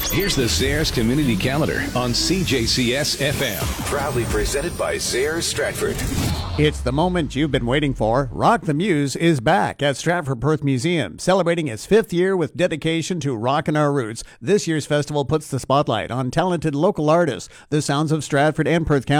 Here's the Zayres Community Calendar on CJCS FM. Proudly presented by Zayres Stratford. It's the moment you've been waiting for. Rock the Muse is back at Stratford Perth Museum, celebrating its 5th year with dedication to rockin' our roots. This year's festival puts the spotlight on talented local artists, the sounds of Stratford and Perth County.